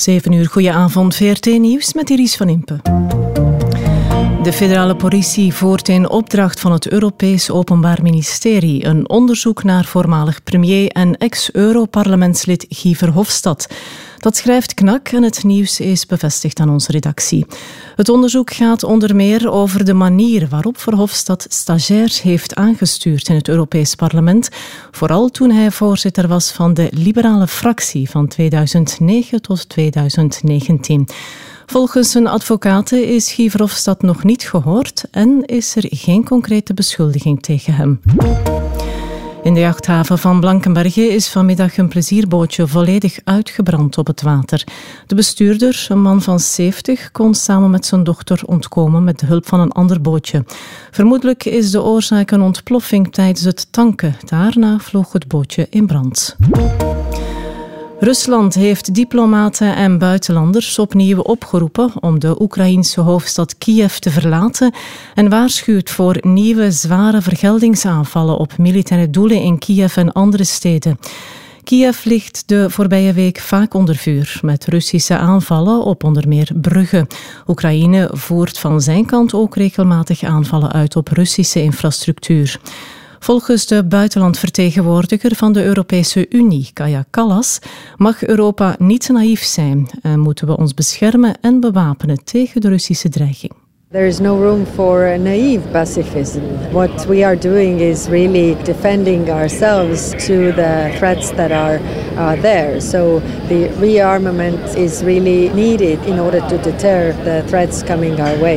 7 uur, goedenavond, VRT Nieuws met Iris van Impe. De federale politie voert in opdracht van het Europees Openbaar Ministerie een onderzoek naar voormalig premier en ex-Europarlementslid Guy Verhofstadt. Dat schrijft KNAK en het nieuws is bevestigd aan onze redactie. Het onderzoek gaat onder meer over de manier waarop Verhofstadt stagiairs heeft aangestuurd in het Europees Parlement, vooral toen hij voorzitter was van de liberale fractie van 2009 tot 2019. Volgens zijn advocaten is Guy Verhofstadt nog niet gehoord en is er geen concrete beschuldiging tegen hem. In de jachthaven van Blankenberge is vanmiddag een plezierbootje volledig uitgebrand op het water. De bestuurder, een man van 70, kon samen met zijn dochter ontkomen met de hulp van een ander bootje. Vermoedelijk is de oorzaak een ontploffing tijdens het tanken. Daarna vloog het bootje in brand. Rusland heeft diplomaten en buitenlanders opnieuw opgeroepen om de Oekraïense hoofdstad Kiev te verlaten en waarschuwt voor nieuwe zware vergeldingsaanvallen op militaire doelen in Kiev en andere steden. Kiev ligt de voorbije week vaak onder vuur met Russische aanvallen op onder meer bruggen. Oekraïne voert van zijn kant ook regelmatig aanvallen uit op Russische infrastructuur. Volgens de buitenlandvertegenwoordiger van de Europese Unie, Kaja Kallas, mag Europa niet naïef zijn en moeten we ons beschermen en bewapenen tegen de Russische dreiging. There is no room for naive pacifism. What we are doing is really defending ourselves to the threats that are there. So the rearmament is really needed in order to deter the threats coming our way.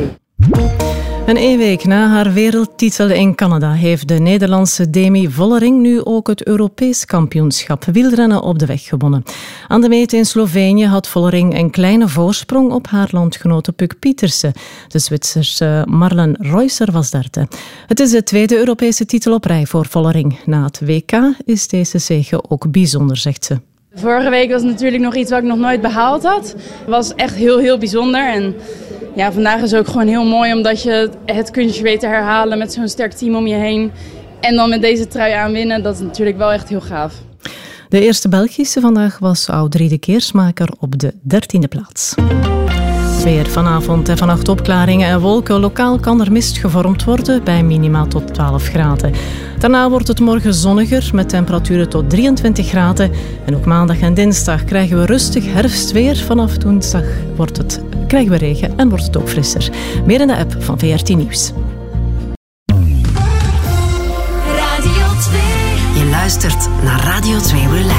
En 1 week na haar wereldtitel in Canada heeft de Nederlandse Demi Vollering nu ook het Europees kampioenschap wielrennen op de weg gewonnen. Aan de meet in Slovenië had Vollering een kleine voorsprong op haar landgenote Puk Pieterse. De Zwitserse Marlen Reusser was derde. Het is de tweede Europese titel op rij voor Vollering. Na het WK is deze zege ook bijzonder, zegt ze. Vorige week was natuurlijk nog iets wat ik nog nooit behaald had. Het was echt heel bijzonder en ja, vandaag is ook gewoon heel mooi omdat je het kunstje weet te herhalen met zo'n sterk team om je heen. En dan met deze trui aanwinnen, dat is natuurlijk wel echt heel gaaf. De eerste Belgische vandaag was Audrey Keersmaker op de 13e plaats. Weer vanavond en vannacht opklaringen en wolken. Lokaal kan er mist gevormd worden bij minima tot 12 graden. Daarna wordt het morgen zonniger met temperaturen tot 23 graden. En ook maandag en dinsdag krijgen we rustig herfstweer. Vanaf woensdag krijgen we regen en wordt het ook frisser. Meer in de app van VRT Nieuws. Radio 2. Je luistert naar Radio 2 Relax.